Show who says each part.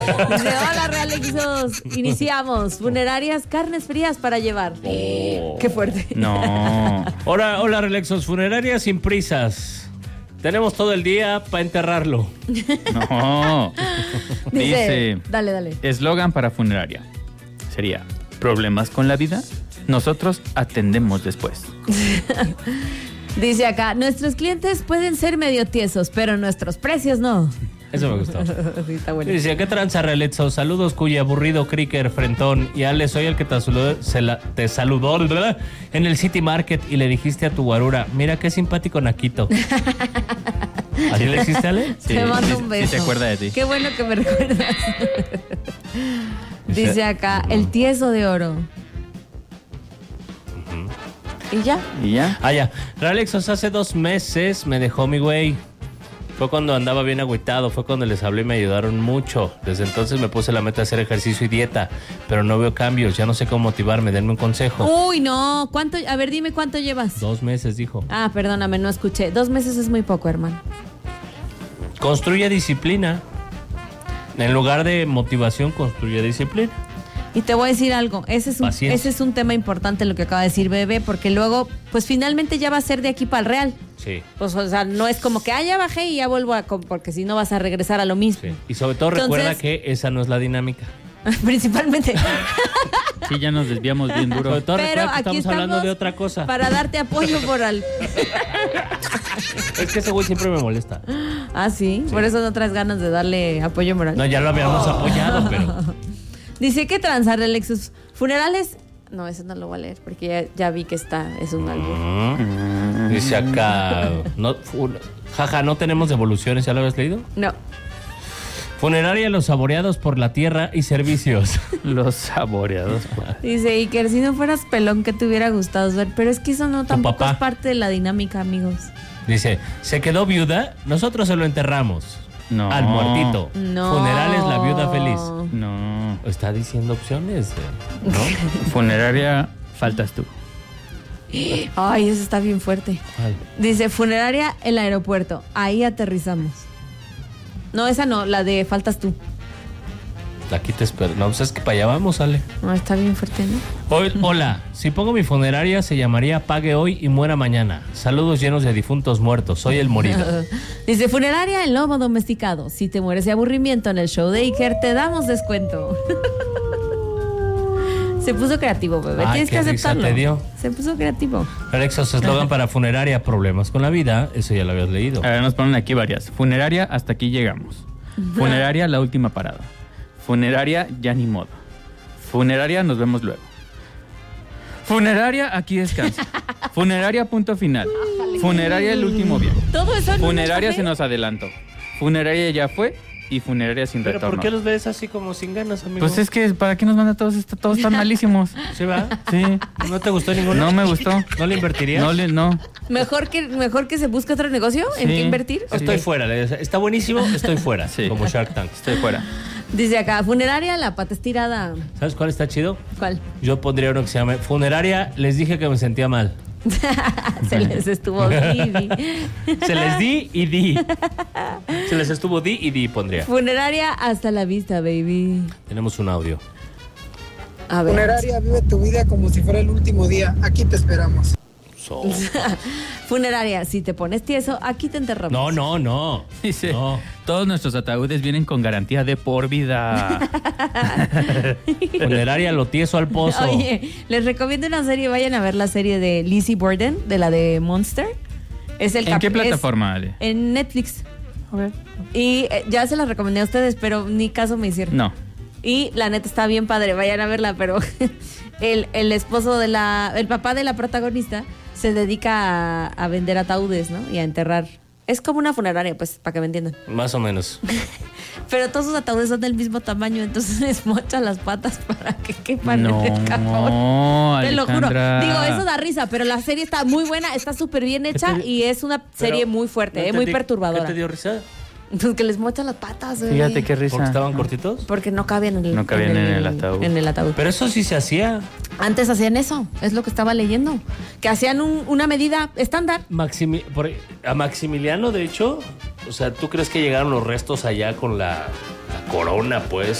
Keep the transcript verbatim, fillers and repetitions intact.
Speaker 1: Dice, hola Realexos, iniciamos. Funerarias, carnes frías para llevar.
Speaker 2: Oh.
Speaker 1: Qué fuerte.
Speaker 2: No. Hola, hola Relexos, funerarias sin prisas. Tenemos todo el día para enterrarlo.
Speaker 3: No.
Speaker 1: Dice,
Speaker 3: Dice,
Speaker 1: dale, dale.
Speaker 3: eslogan para funeraria. Sería, ¿problemas con la vida? Nosotros atendemos después.
Speaker 1: Dice acá, nuestros clientes pueden ser medio tiesos, pero nuestros precios no.
Speaker 2: Eso me gustó.
Speaker 1: Sí, está bueno.
Speaker 2: Dice, ¿qué tranza, Relexos? Saludos, Cuya, aburrido, Cricker, Frentón. Y Ale, soy el que te saludó, se la, te saludó ¿verdad? En el City Market y le dijiste a tu guarura, mira qué simpático Naquito. ¿Así le dijiste, Ale?
Speaker 3: Sí,
Speaker 1: Te mando
Speaker 3: sí,
Speaker 1: un beso.
Speaker 3: sí se acuerda de ti.
Speaker 1: Qué bueno que me recuerdas. Dice acá, el tieso de oro. ¿Y ya?
Speaker 3: ¿Y ya?
Speaker 2: Ah, ya. Relexos, hace dos meses me dejó mi güey. Fue cuando andaba bien agüitado, fue cuando les hablé y me ayudaron mucho. Desde entonces me puse la meta de hacer ejercicio y dieta, pero no veo cambios, ya no sé cómo motivarme, denme un consejo.
Speaker 1: Uy, no. ¿Cuánto? A ver, dime cuánto llevas.
Speaker 2: Dos meses, dijo.
Speaker 1: Ah, perdóname, no escuché. Dos meses es muy poco, hermano.
Speaker 2: Construye disciplina. En lugar de motivación, construye disciplina.
Speaker 1: Y te voy a decir algo, ese es un,
Speaker 2: Paciencia.
Speaker 1: ese es un tema importante lo que acaba de decir Bebé, porque luego, pues finalmente ya va a ser de aquí para el Real.
Speaker 2: Sí.
Speaker 1: Pues, o sea, no es como que, ah, ya bajé y ya vuelvo a... com- Porque si no vas a regresar a lo mismo.
Speaker 2: Sí. Y sobre todo
Speaker 1: Entonces-
Speaker 2: recuerda que esa no es la dinámica.
Speaker 1: Principalmente.
Speaker 3: Sí, ya nos desviamos bien duro.
Speaker 2: Sobre todo
Speaker 1: Pero
Speaker 2: recuerda que
Speaker 1: aquí
Speaker 2: estamos hablando de otra cosa.
Speaker 1: para darte apoyo moral.
Speaker 2: Es que ese güey siempre me molesta.
Speaker 1: Ah, ¿sí? Por eso no traes ganas de darle apoyo moral.
Speaker 2: No, ya lo habíamos apoyado, pero...
Speaker 1: Dice, ¿qué tranza, Relexus? ¿Funerales? No, eso no lo voy a leer porque ya, ya vi que está, es un álbum.
Speaker 2: Mm. Dice acá... No, fun- jaja, ¿no tenemos devoluciones? ¿Ya lo habías leído?
Speaker 1: No.
Speaker 2: Funeraria Los Saboreados por la Tierra y Servicios.
Speaker 3: Los saboreados.
Speaker 1: Dice, Iker, si no fueras pelón, ¿qué te hubiera gustado ver? Pero es que eso no tampoco
Speaker 2: papá.
Speaker 1: es parte de la dinámica, amigos.
Speaker 2: Dice, se quedó viuda, nosotros se lo enterramos.
Speaker 3: No.
Speaker 2: Al muertito.
Speaker 1: No.
Speaker 2: Funerales La Viuda Feliz.
Speaker 3: No.
Speaker 2: Está diciendo opciones, eh, ¿no?
Speaker 3: Funeraria, faltas tú.
Speaker 1: Ay, eso está bien fuerte.
Speaker 2: Ay.
Speaker 1: Dice, funeraria, el aeropuerto. Ahí aterrizamos. No, esa no, la de faltas tú.
Speaker 2: Aquí te espero. No, pues es que para allá vamos, Ale.
Speaker 1: No, está bien fuerte, ¿no?
Speaker 2: Hoy, hola, si pongo mi funeraria se llamaría Pague hoy y muera mañana. Saludos llenos de difuntos muertos. Soy el morido.
Speaker 1: Dice, funeraria, el lobo domesticado. Si te mueres de aburrimiento en el show de Iker, te damos descuento. Se puso creativo, bebé.
Speaker 2: Ay,
Speaker 1: Tienes que
Speaker 2: qué risa
Speaker 1: aceptarlo.
Speaker 2: te dio.
Speaker 1: Se puso creativo.
Speaker 2: Alexos, eslogan para funeraria, problemas con la vida. Eso ya lo habías leído.
Speaker 3: A ver, nos ponen aquí varias. Funeraria, hasta aquí llegamos. Funeraria, la última parada. Funeraria, ya ni modo. Funeraria, nos vemos luego. Funeraria, aquí descansa. Funeraria, punto final. Funeraria, el último viaje.
Speaker 1: Todo eso en un
Speaker 3: Funeraria,
Speaker 1: mensaje.
Speaker 3: se nos adelantó. Funeraria, ya fue. Y funeraria, sin
Speaker 2: ¿Pero
Speaker 3: retorno.
Speaker 2: por qué los ves así como sin ganas, amigo?
Speaker 3: Pues es que, ¿para qué nos manda todos estos? Todos están malísimos.
Speaker 2: ¿Sí va?
Speaker 3: Sí.
Speaker 2: ¿No te gustó ninguno?
Speaker 3: No me gustó.
Speaker 2: ¿No le invertirías?
Speaker 3: No, le, no.
Speaker 1: Mejor que, mejor que se busque otro negocio en
Speaker 3: Sí.
Speaker 1: que invertir.
Speaker 2: Estoy
Speaker 1: Ok.
Speaker 2: fuera. le- Está buenísimo, estoy fuera.
Speaker 3: Sí.
Speaker 2: Como Shark Tank.
Speaker 3: Estoy fuera.
Speaker 1: Dice acá, funeraria, la pata estirada.
Speaker 2: ¿Sabes cuál está chido?
Speaker 1: ¿Cuál?
Speaker 2: Yo pondría uno que se llame Funeraria, les dije que me sentía mal.
Speaker 1: Se les estuvo Didi.
Speaker 2: Se les di y di. Se les estuvo di y di, pondría.
Speaker 1: Funeraria, hasta la vista, baby.
Speaker 2: Tenemos un audio.
Speaker 1: A ver.
Speaker 4: Funeraria, vive tu vida como si fuera el último día. Aquí te esperamos.
Speaker 2: So-
Speaker 1: Funeraria, si te pones tieso, aquí te enterramos.
Speaker 2: No, no, no.
Speaker 3: Dice,
Speaker 2: No.
Speaker 3: todos nuestros ataúdes vienen con garantía de por vida.
Speaker 2: Funeraria, lo tieso al pozo.
Speaker 1: Oye, les recomiendo una serie, vayan a ver la serie de Lizzie Borden, de la de Monster. Es el
Speaker 3: ¿En
Speaker 1: cap-
Speaker 3: qué
Speaker 1: es
Speaker 3: plataforma, Ale?
Speaker 1: En Netflix. Y eh, ya se la recomendé a ustedes, pero ni caso me hicieron.
Speaker 3: No.
Speaker 1: Y la neta está bien padre, vayan a verla, pero el, el esposo de la, el papá de la protagonista se dedica a, a vender ataúdes, ¿no? Y a enterrar. Es como una funeraria, pues, para que me entiendan.
Speaker 2: Más o menos.
Speaker 1: Pero todos sus ataúdes son del mismo tamaño, entonces les mocha las patas para que quepan
Speaker 3: No,
Speaker 1: en el cajón. Te lo juro.
Speaker 3: Alejandra.
Speaker 1: Digo, eso da risa, pero la serie está muy buena, está súper bien hecha
Speaker 2: te-
Speaker 1: y es una serie
Speaker 2: Pero,
Speaker 1: muy fuerte,
Speaker 2: no
Speaker 1: eh, muy
Speaker 2: entendí,
Speaker 1: perturbadora.
Speaker 2: ¿Qué te dio risa?
Speaker 1: Pues que les mochan las patas, güey.
Speaker 3: Fíjate qué risa.
Speaker 2: ¿Porque estaban cortitos?
Speaker 1: Porque no cabían en el,
Speaker 3: No cabían en el ataúd.
Speaker 1: en el ataúd.
Speaker 2: Pero eso sí se hacía.
Speaker 1: Antes hacían eso, es lo que estaba leyendo. Que hacían un- una medida estándar.
Speaker 2: Maximi- por- a Maximiliano, de hecho, o sea, ¿tú crees que llegaron los restos allá con la La corona, pues.